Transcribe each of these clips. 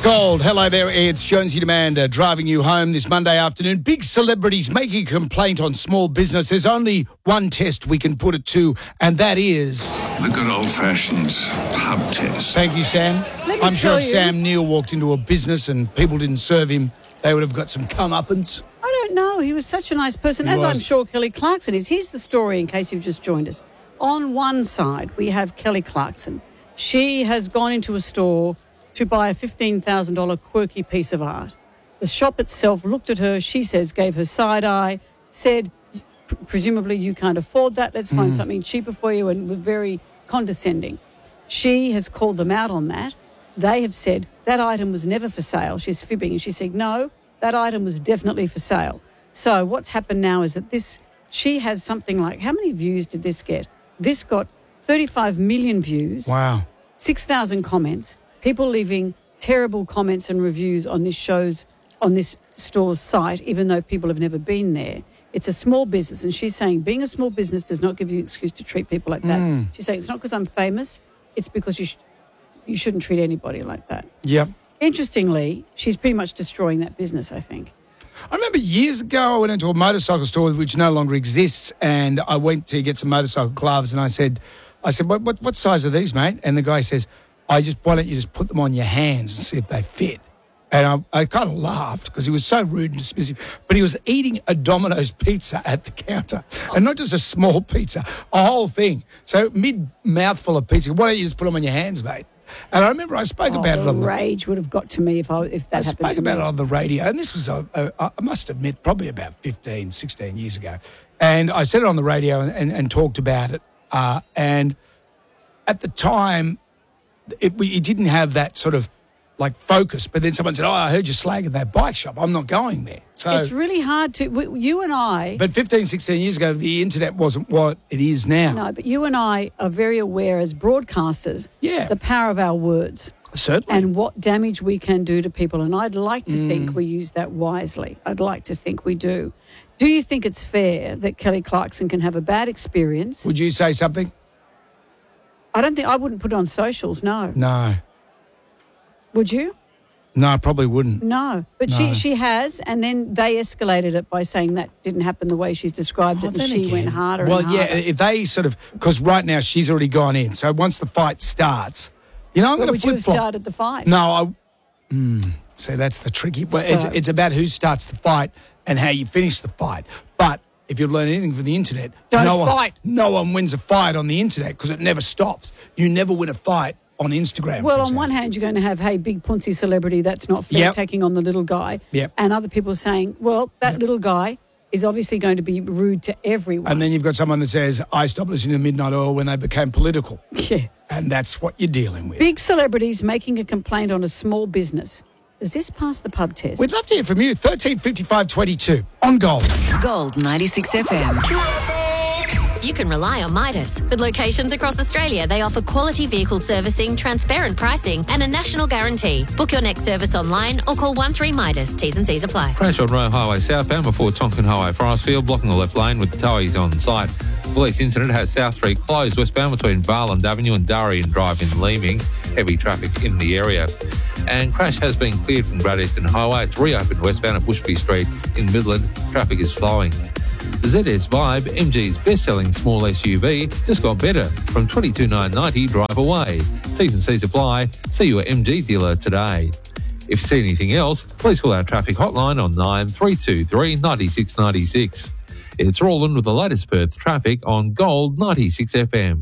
Gold. Hello there, it's Jonesy Demand driving you home this Monday afternoon. Big celebrities making a complaint on small business. There's only one test we can put it to, and that is... the good old-fashioned pub test. Thank you, Sam. I'm sure if Sam Neill walked into a business and people didn't serve him, they would have got some comeuppance. I don't know. He was such a nice person, as I'm sure Kelly Clarkson is. Here's the story in case you've just joined us. On one side, we have Kelly Clarkson. She has gone into a store to buy a $15,000 quirky piece of art. The shop itself looked at her, she says, gave her side eye, said, presumably you can't afford that, let's find something cheaper for you, and were very condescending. She has called them out on that. They have said that item was never for sale. She's fibbing, and she said, no, that item was definitely for sale. So what's happened now is that she has something like, how many views did this get? This got 35 million views. Wow. 6,000 comments. People leaving terrible comments and reviews on this store's site, even though people have never been there. It's a small business, and she's saying being a small business does not give you an excuse to treat people like that. She's saying it's not because I'm famous, it's because you shouldn't treat anybody like that. Yep. Interestingly, she's pretty much destroying that business, I think. I remember years ago I went into a motorcycle store which no longer exists, and I went to get some motorcycle gloves, and I said, what size are these, mate? And the guy says, why don't you just put them on your hands and see if they fit? And I kind of laughed because he was so rude and dismissive. But he was eating a Domino's pizza at the counter. And not just a small pizza, a whole thing. So mid-mouthful of pizza. Why don't you just put them on your hands, mate? And I remember I spoke about it on the... rage would have got to me if that happened to me. I spoke about it on the radio. And this was, I must admit, probably about 15, 16 years ago. And I said it on the radio and talked about it. And at the time... It didn't have that sort of like focus, but then someone said, I heard you slagging that bike shop. I'm not going there. So it's really hard to, you and I... But 15, 16 years ago, the internet wasn't what it is now. No, but you and I are very aware as broadcasters, the power of our words. Certainly. And what damage we can do to people. And I'd like to think we use that wisely. I'd like to think we do. Do you think it's fair that Kelly Clarkson can have a bad experience? Would you say something? I wouldn't put it on socials, no. No. Would you? No, I probably wouldn't. No. But she has, and then they escalated it by saying that didn't happen the way she's described it, and she went harder and harder. Well, yeah, if they sort of... Because right now she's already gone in, so once the fight starts, I'm going to flip-flop. Would you have started the fight? No, so that's the tricky... Well, it's about who starts the fight and how you finish the fight. But... if you've learned anything from the internet, fight. No one wins a fight on the internet because it never stops. You never win a fight on Instagram. Well, on one hand, you're going to have, hey, big punsy celebrity, that's not fair, taking on the little guy. Yep. And other people saying, well, that little guy is obviously going to be rude to everyone. And then you've got someone that says, I stopped listening to Midnight Oil when they became political. Yeah. And that's what you're dealing with. Big celebrities making a complaint on a small business. Does this pass the pub test? We'd love to hear from you. 13 55 22 on Gold. Gold 96 FM. You can rely on Midas. With locations across Australia, they offer quality vehicle servicing, transparent pricing, and a national guarantee. Book your next service online or call 13 Midas. T's and C's apply. Crash on Royal Highway southbound before Tonkin Highway Forestfield, blocking the left lane with towies on site. Police incident has South Street closed westbound between Barland Avenue and Darien Drive in Leeming. Heavy traffic in the area. And crash has been cleared from Great Eastern Highway. It's reopened westbound at Bushby Street in Midland. Traffic is flowing. The ZS Vibe, MG's best-selling small SUV, just got better from $22,990 drive away. T's and C's apply. See your MG dealer today. If you see anything else, please call our traffic hotline on 9323 9696. It's Roland with the latest Perth traffic on Gold 96 FM.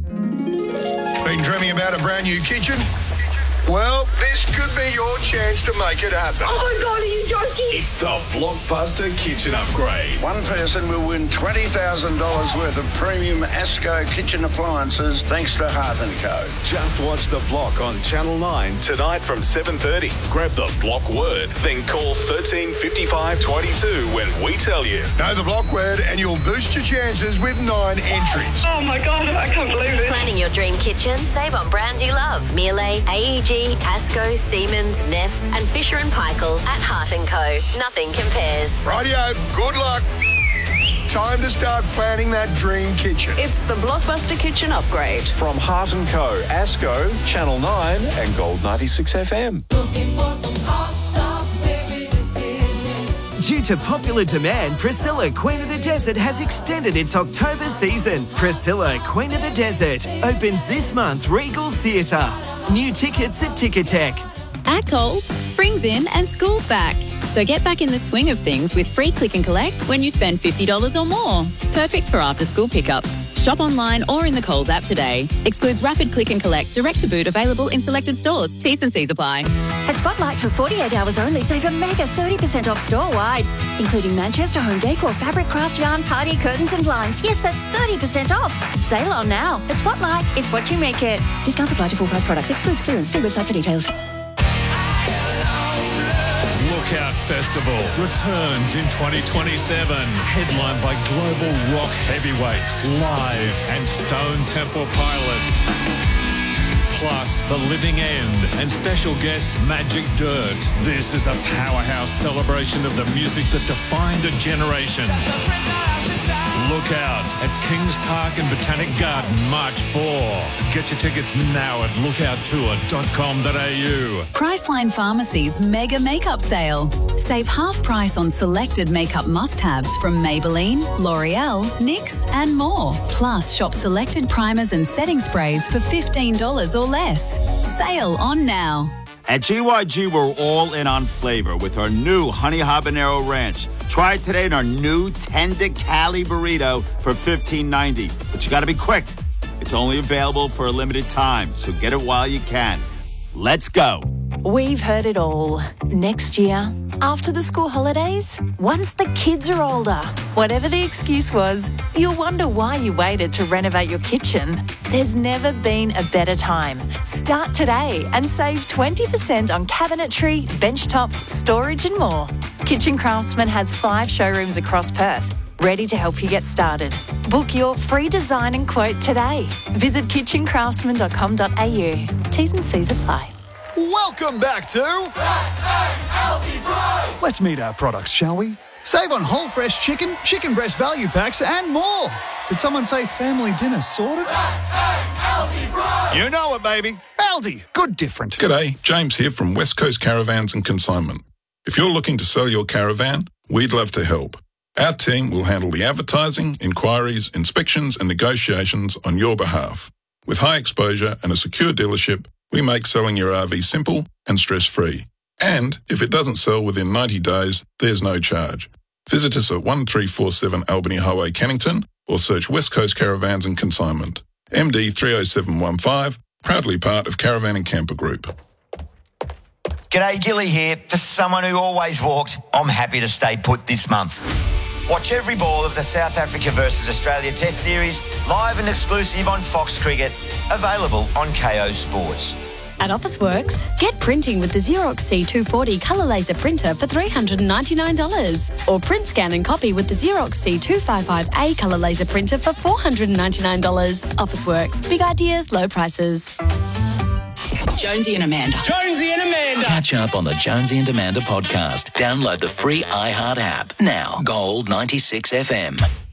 Been dreaming about a brand new kitchen? Well, this could be your chance to make it happen. Oh my God, are you joking? It's the Blockbuster Kitchen Upgrade. One person will win $20,000 worth of premium ASCO kitchen appliances thanks to Hearth & Co. Just watch The Block on Channel 9 tonight from 7:30. Grab the Block word, then call 13 55 22 when we tell you. Know the Block word and you'll boost your chances with 9 entries. Oh my God, I can't believe it. Planning your dream kitchen? Save on brands you love. Miele, AEG, Asco, Siemens, Neff and Fisher & Paykel at Hearth & Co. Nothing compares. Rightio, good luck. time to start planning that dream kitchen. It's the Blockbuster Kitchen Upgrade. From Heart & Co, Asco, Channel 9 and Gold 96 FM. Due to popular demand, Priscilla, Queen of the Desert has extended its October season. Priscilla, Queen of the Desert opens this month's Regal Theatre. New tickets at Ticketek. At Coles, spring's in and school's back. So get back in the swing of things with free click and collect when you spend $50 or more. Perfect for after-school pickups. Shop online or in the Coles app today. Excludes rapid click and collect, direct to boot, available in selected stores. T's and C's apply. At Spotlight for 48 hours only, save a mega 30% off store-wide, including Manchester home decor, fabric, craft yarn, party curtains and blinds. Yes, that's 30% off. Sale on now. At Spotlight, it's what you make it. Discounts apply to full price products. Excludes clearance. See website for details. Lookout Festival returns in 2027, headlined by global rock heavyweights, Live and Stone Temple Pilots. Plus, The Living End and special guests Magic Dirt. This is a powerhouse celebration of the music that defined a generation. Look out at Kings Park and Botanic Garden, March 4. Get your tickets now at lookouttour.com.au. Priceline Pharmacy's Mega Makeup Sale. Save half price on selected makeup must-haves from Maybelline, L'Oreal, NYX and more. Plus, shop selected primers and setting sprays for $15 or less. Sale on now. At GYG, we're all in on flavor with our new Honey Habanero Ranch. Try it today in our new Tender Cali Burrito for $15.90. But you got to be quick. It's only available for a limited time, so get it while you can. Let's go. We've heard it all. Next year, after the school holidays, once the kids are older, whatever the excuse was, you'll wonder why you waited to renovate your kitchen. There's never been a better time. Start today and save 20% on cabinetry, bench tops, storage and more. Kitchen Craftsman has 5 showrooms across Perth, ready to help you get started. Book your free design and quote today. Visit kitchencraftsman.com.au. T's and C's apply. Welcome back to Let's meet our products, shall we? Save on whole fresh chicken, chicken breast value packs and more. Did someone say family dinner sorted? You know it, baby. Aldi, good different. G'day, James here from West Coast Caravans and Consignment. If you're looking to sell your caravan, we'd love to help. Our team will handle the advertising, inquiries, inspections and negotiations on your behalf. With high exposure and a secure dealership, we make selling your RV simple and stress-free. And if it doesn't sell within 90 days, there's no charge. Visit us at 1347 Albany Highway, Cannington, or search West Coast Caravans and Consignment. MD 30715, proudly part of Caravan and Camper Group. G'day, Gilly here. For someone who always walks, I'm happy to stay put this month. Watch every ball of the South Africa versus Australia Test Series, live and exclusive on Fox Cricket, available on KO Sports. At Officeworks, get printing with the Xerox C240 colour laser printer for $399. Or print, scan and copy with the Xerox C255A colour laser printer for $499. Officeworks, big ideas, low prices. Jonesy and Amanda. Jonesy and Amanda. Catch up on the Jonesy and Amanda podcast. Download the free iHeart app now. Gold 96 FM.